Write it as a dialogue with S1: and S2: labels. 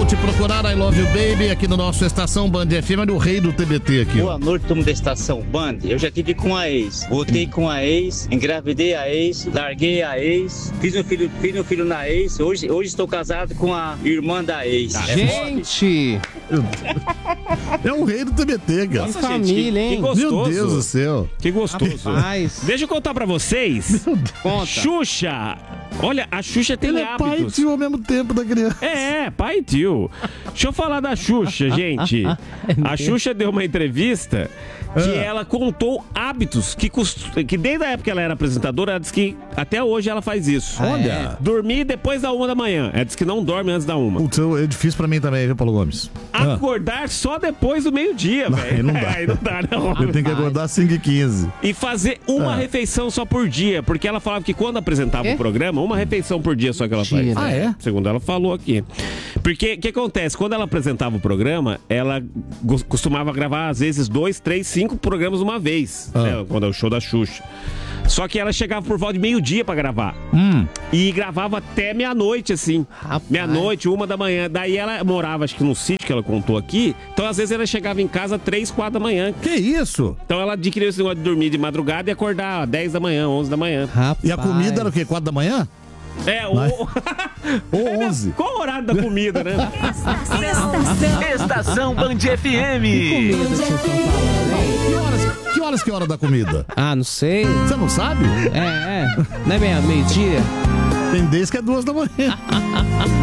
S1: te procurar, I Love You Baby, aqui no nosso Estação Band FM, olha o rei do TBT aqui.
S2: Boa noite, turma da Estação Band. Eu já tive com a ex, voltei com a ex, engravidei a ex, larguei a ex, fiz um filho na ex, hoje estou casado com a irmã da ex.
S3: Gente!
S1: É o rei do TBT, cara.
S3: Nossa, família, hein?
S4: Que gostoso.
S1: Meu Deus do céu.
S4: Que gostoso.
S3: Rapaz.
S4: Deixa eu contar pra vocês.
S3: Conta.
S4: Xuxa. Olha, a Xuxa tem
S1: Ele é pai e
S4: hábitos.
S1: tio ao mesmo tempo da criança.
S4: Pai e tio. Deixa eu falar da Xuxa, gente. A Xuxa deu uma entrevista que ela contou hábitos que desde a época que ela era apresentadora, ela disse que até hoje ela faz isso.
S1: Olha.
S4: Dormir depois da 1 da manhã. Ela disse que não dorme antes da 1.
S1: Putz, é difícil pra mim também, viu, Paulo Gomes?
S4: Acordar só depois do meio-dia, velho.
S1: Aí não dá.
S4: Aí não dá, não.
S1: Eu tenho que acordar às 5h15.
S4: E fazer uma refeição só por dia. Porque ela falava que quando apresentava o programa, uma refeição por dia só que ela faz.
S3: Mentira.
S1: Ah, é?
S4: Segundo ela falou aqui. Porque o que acontece? Quando ela apresentava o programa, ela costumava gravar às vezes 2, 3, 5 programas uma vez. Né? Quando é o show da Xuxa. Só que ela chegava por volta de meio-dia pra gravar. E gravava até meia-noite, assim.
S3: Rapaz.
S4: Meia-noite, 1 da manhã. Daí ela morava, acho que num sítio que ela contou aqui. Então, às vezes, ela chegava em casa 3, 4 da manhã.
S1: Que isso?
S4: Então, ela adquiriu esse negócio de dormir de madrugada e acordar 10 da manhã, 11 da manhã.
S3: Rapaz.
S1: E a comida era o quê? 4 da manhã?
S4: Ou
S1: 11.
S4: Qual o horário da comida, né?
S5: Estação Band FM.
S1: Que horas que é a hora da comida?
S3: Ah, não sei.
S1: Você não sabe?
S3: Não é meio-dia?
S1: Tem desde que é 2 da manhã.